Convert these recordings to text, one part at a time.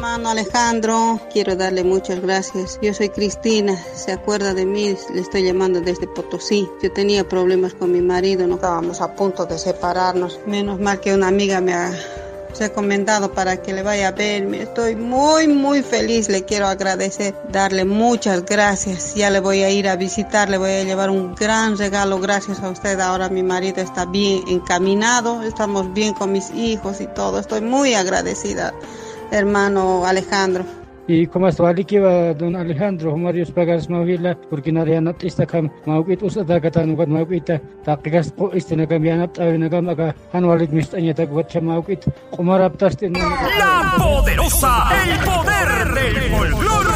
Hermano Alejandro, quiero darle muchas gracias. Yo soy Cristina, se acuerda de mí, le estoy llamando desde Potosí. Yo tenía problemas con mi marido, no estábamos a punto de separarnos. Menos mal que una amiga me ha recomendado para que le vaya a ver. Estoy muy feliz, le quiero agradecer, darle muchas gracias. Ya le voy a ir a visitar, le voy a llevar un gran regalo gracias a usted. Ahora mi marido está bien encaminado, estamos bien con mis hijos y todo. Estoy muy agradecida, hermano Alejandro. Y como esto aliquiva don Alejandro, Marius Pagas Mavila, porque nadie anat esta cam, Mauquit usada catanugat Mauquita, Takas istina cambianat, Avinagamaga, Anualit Mistañeta, Guachamauquit, Omaraptastin. La poderosa, el poder del folclor.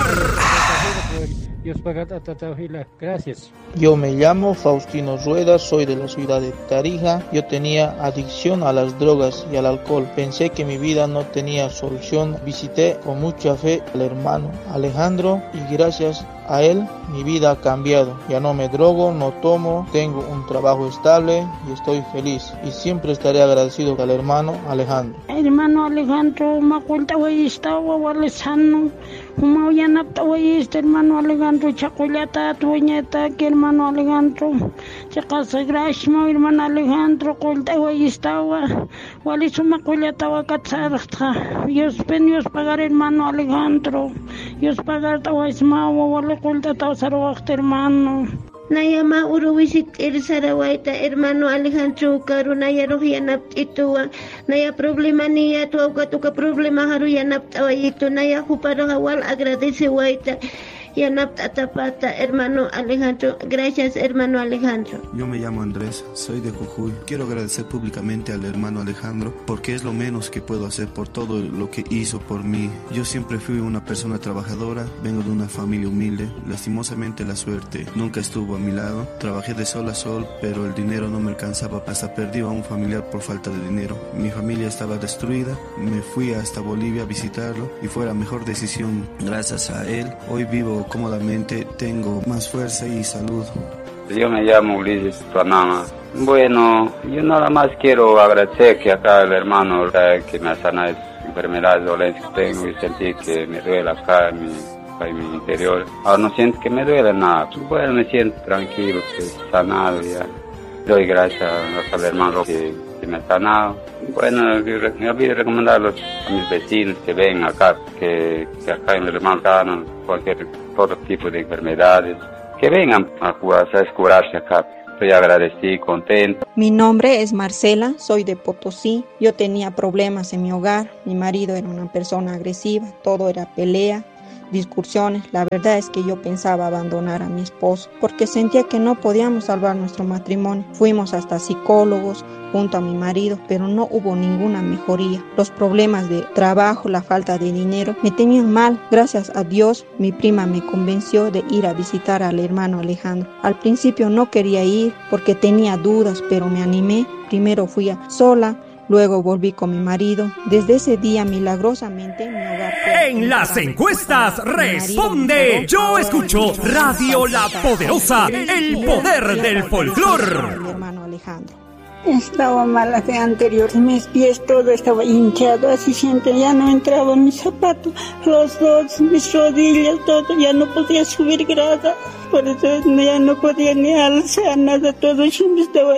Gracias. Yo me llamo Faustino Rueda, soy de la ciudad de Tarija. Yo tenía adicción a las drogas y al alcohol. Pensé que mi vida no tenía solución. Visité con mucha fe al hermano Alejandro y gracias a él mi vida ha cambiado. Ya no me drogo, no tomo, tengo un trabajo estable y estoy feliz. Y siempre estaré agradecido al hermano Alejandro. Hermano Alejandro, me cuenta hoy estaba Walesano. Como ya no estaba hermano Alejandro, chaculata, tuñeta, que hermano Alejandro. Chacasa grashmo, hermano Alejandro, cuenta hoy estaba. Walisuma culiata wakatsarta. Dios pagar hermano Alejandro. Dios pagar tawaismawa, walakulta tawsarwakta hermano. Nayama uruwisit irsarawaita hermano Alejandro karunaya rohyanap ituwa naya problema niya tuka problema haruyanap tawaito naya huparahawal agradece waita yanap tatapata hermano Alejandro. Gracias hermano Alejandro. Yo me llamo Andrés, soy de Jujuy. Quiero agradecer públicamente al hermano Alejandro porque es lo menos que puedo hacer por todo lo que hizo por mí. Yo siempre fui una persona trabajadora, vengo de una familia humilde. Lastimosamente la suerte nunca estuvo a mi lado. Trabajé de sol a sol, pero el dinero no me alcanzaba. Hasta perdí a un familiar por falta de dinero. Mi familia estaba destruida. Me fui hasta Bolivia a visitarlo y fue la mejor decisión. Gracias a él, hoy vivo cómodamente, tengo más fuerza y salud. Yo me llamo Ulises Panama. Bueno, yo nada más quiero agradecer que acá el hermano que me sana enfermedades, dolencias que tengo y sentí que me duele acá en mi interior. Ahora no siento que me duele nada. Bueno, me siento tranquilo, que sanado ya. Doy gracias al hermano que me ha sanado. Bueno, me olvidé recomendarlos a mis vecinos que ven acá, que acá en el hermano sanan todo tipo de enfermedades, que vengan a curarse acá. Estoy agradecido, contento. Mi nombre es Marcela, soy de Potosí. Yo tenía problemas en mi hogar. Mi marido era una persona agresiva, todo era pelea, discusiones. La verdad es que yo pensaba abandonar a mi esposo porque sentía que no podíamos salvar nuestro matrimonio. Fuimos hasta psicólogos junto a mi marido, pero no hubo ninguna mejoría. Los problemas de trabajo, la falta de dinero me tenían mal. Gracias a Dios, mi prima me convenció de ir a visitar al hermano Alejandro. Al principio no quería ir porque tenía dudas, pero me animé. Primero fui sola, luego volví con mi marido. Desde ese día, milagrosamente, mi hogar fue... En las encuestas responde. Yo escucho Radio La Poderosa, el poder del folclor. Mi hermano Alejandro. Estaba mal hace anterior, mis pies todo estaba hinchado, así siento, ya no entraba mis zapatos, los dos, mis rodillas, todo, ya no podía subir grada, por eso ya no podía ni alzar nada, todo siempre estaba